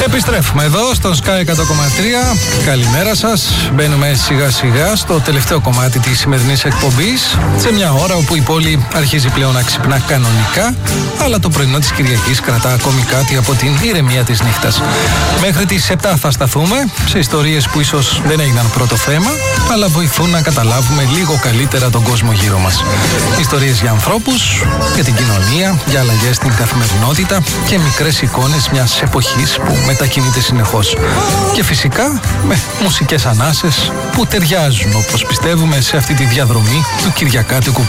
Επιστρέφουμε εδώ στο Sky 100,3. Καλημέρα σας. Μπαίνουμε σιγά σιγά στο τελευταίο κομμάτι της σημερινής εκπομπής. Σε μια ώρα όπου η πόλη αρχίζει πλέον να ξυπνά κανονικά, αλλά το πρωινό της Κυριακής κρατά ακόμη κάτι από την ηρεμία της νύχτας. Μέχρι τις 7 θα σταθούμε σε ιστορίες που ίσως δεν έγιναν πρώτο θέμα, αλλά βοηθούν να καταλάβουμε λίγο καλύτερα τον κόσμο γύρω μας. Ιστορίες για ανθρώπους, για την κοινωνία, για αλλαγές στην καθημερινότητα και μικρές εικόνες μιας εποχής που μετακινείται συνεχώς. Και φυσικά με μουσικές ανάσες που ταιριάζουν, όπως πιστεύουμε, σε αυτή τη διαδρομή του Κυριακάτικου